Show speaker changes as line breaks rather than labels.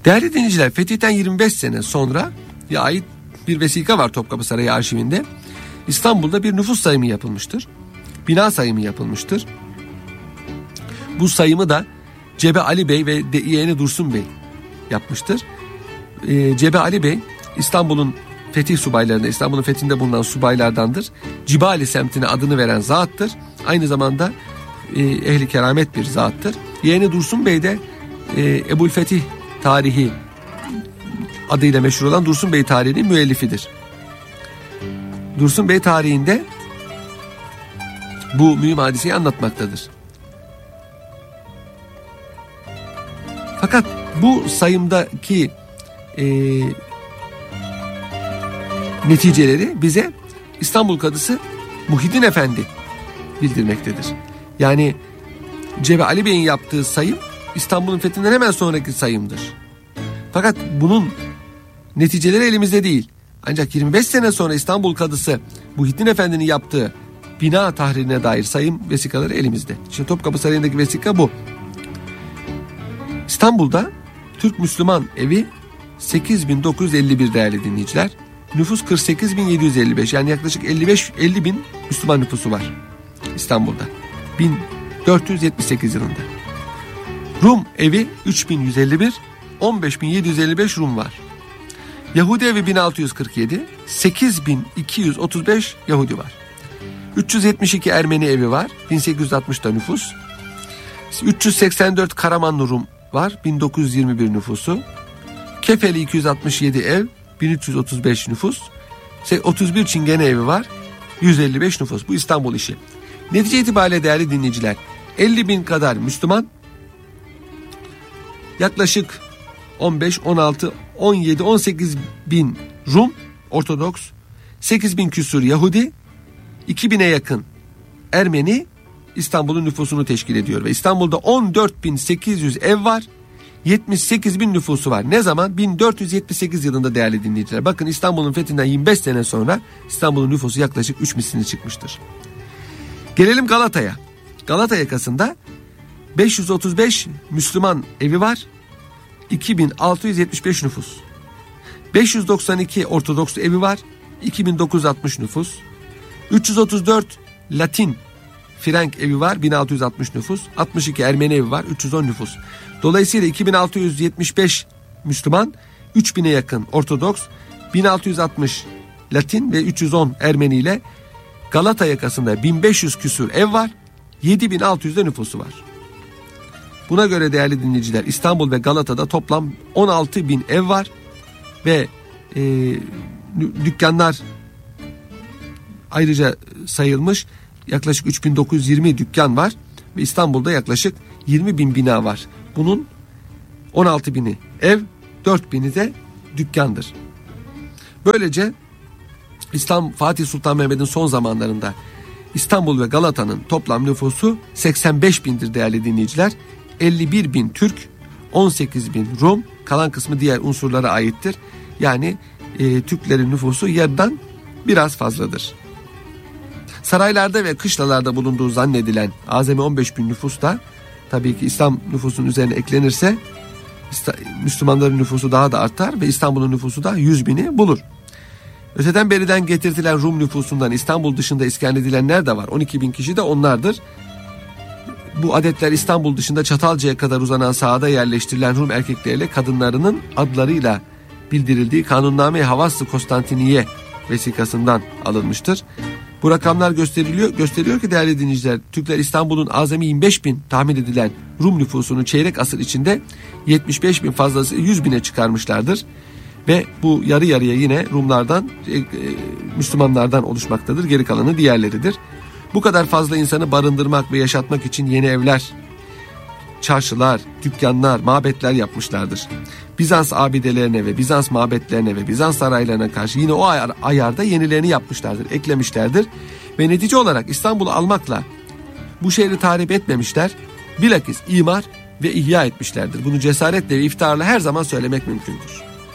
Değerli dinleyiciler, fetihten 25 sene sonra ait bir vesika var Topkapı Sarayı arşivinde. İstanbul'da bir nüfus sayımı yapılmıştır. Bina sayımı yapılmıştır. Bu sayımı da Cebe Ali Bey ve yeğeni Dursun Bey yapmıştır. Cebe Ali Bey İstanbul'un fetih subaylarında, İstanbul'un fethinde bulunan subaylardandır. Cibali semtine adını veren zattır. Aynı zamanda ehli keramet bir zattır. Yeğeni Dursun Bey de Ebu'l-Fetih tarihi adıyla meşhur olan Dursun Bey tarihinin müellifidir. Dursun Bey tarihinde bu mühim hadiseyi anlatmaktadır. Fakat bu sayımdaki neticeleri bize İstanbul Kadısı Muhyiddin Efendi bildirmektedir. Yani Cebe Ali Bey'in yaptığı sayım İstanbul'un fethinden hemen sonraki sayımdır. Fakat bunun neticeleri elimizde değil. Ancak 25 sene sonra İstanbul Kadısı Muhyiddin Efendi'nin yaptığı bina tahririne dair sayım vesikaları elimizde. Şimdi Topkapı Sarayı'ndaki vesika bu. İstanbul'da Türk Müslüman evi 8.951 değerli dinleyiciler. Nüfus 48.755, yani yaklaşık 50 bin Müslüman nüfusu var İstanbul'da 1478 yılında. Rum evi 3.151, 15.755 Rum var. Yahudi evi 1647, 8.235 Yahudi var. 372 Ermeni evi var, 1860'da nüfus. 384 Karamanlı Rum var, 1921 nüfusu. Kefeli 267 ev, 1335 nüfus. 31 Çingene evi var, 155 nüfus. Bu İstanbul işi. Netice itibariyle değerli dinleyiciler, 50 bin kadar Müslüman, yaklaşık 15, 16, 17, 18 bin Rum, Ortodoks, 8 bin küsur Yahudi, 2000'e yakın Ermeni İstanbul'un nüfusunu teşkil ediyor. Ve İstanbul'da 14.800 ev var, 78 bin nüfusu var. Ne zaman? 1478 yılında değerli dinleyiciler. Bakın, İstanbul'un fethinden 25 sene sonra İstanbul'un nüfusu yaklaşık 3 misline çıkmıştır. Gelelim Galata'ya. Galata yakasında 535 Müslüman evi var, 2675 nüfus. 592 Ortodoks evi var, 2960 nüfus. 334 Latin Frank evi var, 1660 nüfus. 62 Ermeni evi var, 310 nüfus. Dolayısıyla 2675 Müslüman, 3000'e yakın Ortodoks, 1660 Latin ve 310 Ermeni ile Galata yakasında 1500 küsur ev var, 7600'de nüfusu var. Buna göre değerli dinleyiciler, İstanbul ve Galata'da toplam 16.000 ev var ve dükkanlar ayrıca sayılmış, yaklaşık 3920 dükkan var ve İstanbul'da yaklaşık 20.000 bina var. Bunun 16.000'i ev, 4.000'i de dükkandır. Böylece Fatih Sultan Mehmet'in son zamanlarında İstanbul ve Galata'nın toplam nüfusu 85.000'dir değerli dinleyiciler. 51.000 Türk, 18.000 Rum, kalan kısmı diğer unsurlara aittir. Yani Türklerin nüfusu yarıdan biraz fazladır. Saraylarda ve kışlalarda bulunduğu zannedilen azami 15.000 nüfus da tabii ki İslam nüfusunun üzerine eklenirse Müslümanların nüfusu daha da artar ve İstanbul'un nüfusu da 100.000'i bulur. Öteden beriden getirtilen Rum nüfusundan İstanbul dışında iskan edilenler de var. 12.000 kişi de onlardır. Bu adetler İstanbul dışında Çatalca'ya kadar uzanan sahada yerleştirilen Rum erkekleriyle kadınlarının adlarıyla bildirildiği Kanunname-i Havas-ı Konstantiniye vesikasından alınmıştır. Bu rakamlar gösteriyor ki değerli dinleyiciler, Türkler İstanbul'un azami 25.000 tahmin edilen Rum nüfusunun çeyrek asır içinde 75.000 fazlası 100.000'e çıkarmışlardır. Ve bu yarı yarıya yine Rumlardan, Müslümanlardan oluşmaktadır. Geri kalanı diğerleridir. Bu kadar fazla insanı barındırmak ve yaşatmak için yeni evler, çarşılar, dükkanlar, mabetler yapmışlardır. Bizans abidelerine ve Bizans mabetlerine ve Bizans saraylarına karşı yine o ayarda yenilerini yapmışlardır, eklemişlerdir. Ve netice olarak İstanbul'u almakla bu şehri tahrip etmemişler, bilakis imar ve ihya etmişlerdir. Bunu cesaretle ve iftiharla her zaman söylemek mümkündür.